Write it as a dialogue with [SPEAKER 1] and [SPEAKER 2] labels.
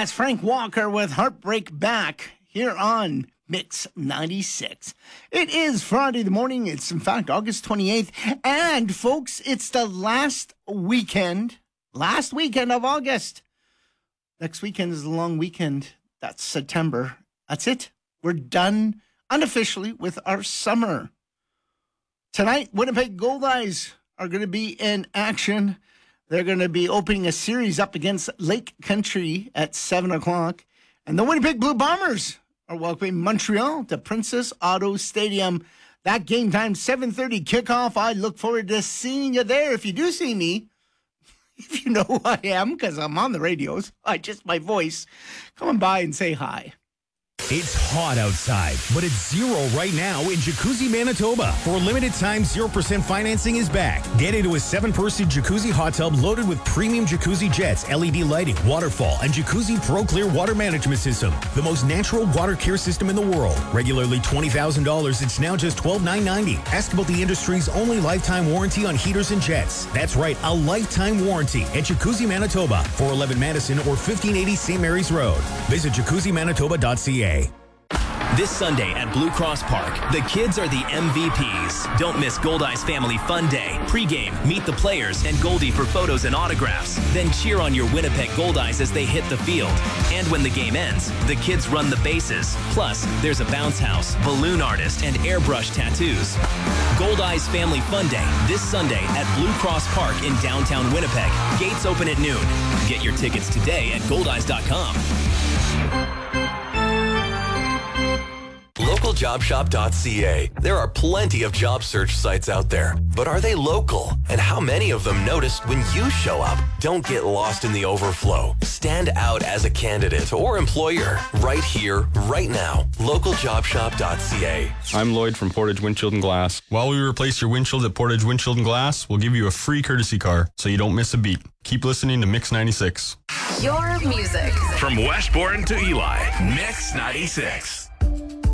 [SPEAKER 1] That's Frank Walker with Heartbreak Back here on Mix 96. It is Friday the morning. It's, in fact, August 28th. And, folks, it's the last weekend of August. Next weekend is the long weekend. That's September. That's it. We're done unofficially with our summer. Tonight, Winnipeg Goldeyes are going to be in action. They're going to be opening a series up against Lake Country at 7 o'clock. And the Winnipeg Blue Bombers are welcoming Montreal to Princess Auto Stadium. That game time, 7:30 kickoff. I look forward to seeing you there. If you do see me, if you know who I am, because I'm on the radios, my voice, come on by and say hi.
[SPEAKER 2] It's hot outside, but it's zero right now in Jacuzzi, Manitoba. For a limited time, 0% financing is back. Get into a 7-person jacuzzi hot tub loaded with premium jacuzzi jets, LED lighting, waterfall, and Jacuzzi Pro Clear water management system. The most natural water care system in the world. Regularly $20,000, it's now just $12,990. Ask about the industry's only lifetime warranty on heaters and jets. That's right, a lifetime warranty at Jacuzzi, Manitoba, 411 Madison or 1580 St. Mary's Road. Visit jacuzzimanitoba.ca.
[SPEAKER 3] This Sunday at Blue Cross Park, the kids are the MVPs. Don't miss Goldeyes Family Fun Day. Pre-game, meet the players and Goldie for photos and autographs. Then cheer on your Winnipeg Goldeyes as they hit the field. And when the game ends, the kids run the bases. Plus, there's a bounce house, balloon artist, and airbrush tattoos. Goldeyes Family Fun Day this Sunday at Blue Cross Park in downtown Winnipeg. Gates open at noon. Get your tickets today at goldeyes.com.
[SPEAKER 4] LocalJobShop.ca. There are plenty of job search sites out there, but are they local? And how many of them notice when you show up? Don't get lost in the overflow. Stand out as a candidate or employer right here, right now. LocalJobShop.ca.
[SPEAKER 5] I'm Lloyd from Portage Windshield and Glass. While we replace your windshield at Portage Windshield and Glass, we'll give you a free courtesy car so you don't miss a beat. Keep listening to Mix 96.
[SPEAKER 6] Your music.
[SPEAKER 7] From Westbourne to Eli, Mix 96.